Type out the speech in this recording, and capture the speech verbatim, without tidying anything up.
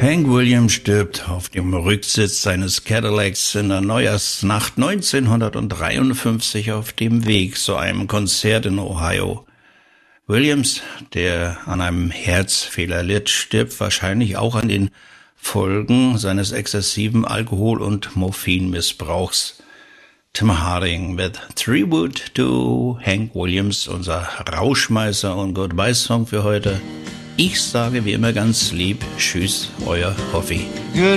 Hank Williams stirbt auf dem Rücksitz seines Cadillacs in der Neujahrsnacht neunzehnhundertdreiundfünfzig auf dem Weg zu einem Konzert in Ohio. Williams, der an einem Herzfehler litt, stirbt wahrscheinlich auch an den Folgen seines exzessiven Alkohol- und Morphinmissbrauchs. Tim Harding mit Tribute to Hank Williams, unser Rauschmeißer und Goodbye-Song für heute. Ich sage wie immer ganz lieb, tschüss, euer Hoffi.